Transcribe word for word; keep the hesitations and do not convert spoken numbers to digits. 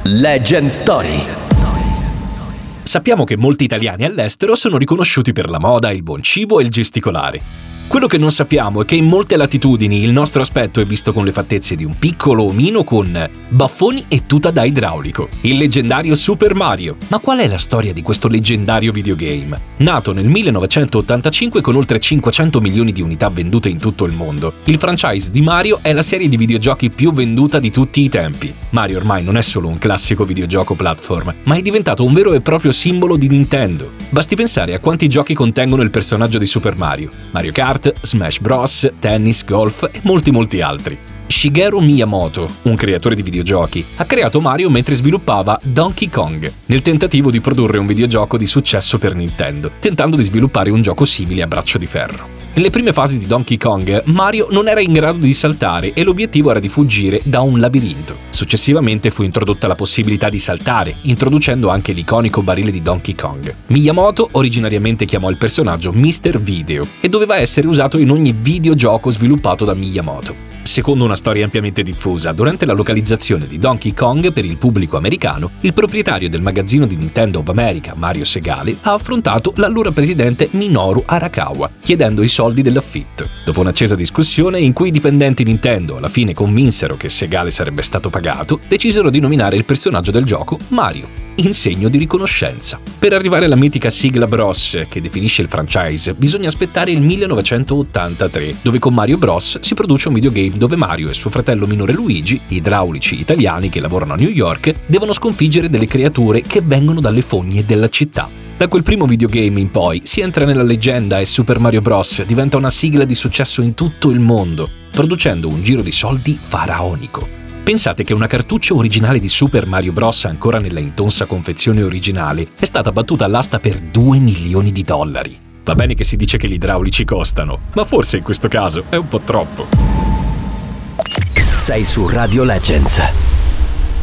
Legend Story. Sappiamo che molti italiani all'estero sono riconosciuti per la moda, il buon cibo e il gesticolare. Quello che non sappiamo è che in molte latitudini il nostro aspetto è visto con le fattezze di un piccolo omino con baffoni e tuta da idraulico, il leggendario Super Mario. Ma qual è la storia di questo leggendario videogame? Nato nel millenovecentottantacinque con oltre cinquecento milioni di unità vendute in tutto il mondo, il franchise di Mario è la serie di videogiochi più venduta di tutti i tempi. Mario ormai non è solo un classico videogioco platform, ma è diventato un vero e proprio simbolo di Nintendo. Basti pensare a quanti giochi contengono il personaggio di Super Mario: Mario Kart, Smash Bros, tennis, golf e molti molti altri. Shigeru Miyamoto, un creatore di videogiochi, ha creato Mario mentre sviluppava Donkey Kong, nel tentativo di produrre un videogioco di successo per Nintendo, tentando di sviluppare un gioco simile a braccio di ferro. Nelle prime fasi di Donkey Kong, Mario non era in grado di saltare e l'obiettivo era di fuggire da un labirinto. Successivamente fu introdotta la possibilità di saltare, introducendo anche l'iconico barile di Donkey Kong. Miyamoto originariamente chiamò il personaggio mister Video e doveva essere usato in ogni videogioco sviluppato da Miyamoto. Secondo una storia ampiamente diffusa, durante la localizzazione di Donkey Kong per il pubblico americano, il proprietario del magazzino di Nintendo of America, Mario Segale, ha affrontato l'allora presidente Minoru Arakawa, chiedendo i soldi dell'affitto. Dopo un'accesa discussione in cui i dipendenti Nintendo alla fine convinsero che Segale sarebbe stato pagato, decisero di nominare il personaggio del gioco Mario, in segno di riconoscenza. Per arrivare alla mitica sigla Bros che definisce il franchise, bisogna aspettare il millenovecentottantatré, dove con Mario Bros si produce un videogame dove Mario e suo fratello minore Luigi, idraulici italiani che lavorano a New York, devono sconfiggere delle creature che vengono dalle fogne della città. Da quel primo videogame in poi si entra nella leggenda e Super Mario Bros diventa una sigla di successo in tutto il mondo, producendo un giro di soldi faraonico. Pensate che una cartuccia originale di Super Mario Bros. Ancora nella intonsa confezione originale è stata battuta all'asta per due milioni di dollari. Va bene che si dice che gli idraulici costano, ma forse in questo caso è un po' troppo. Sei su Radio Legends.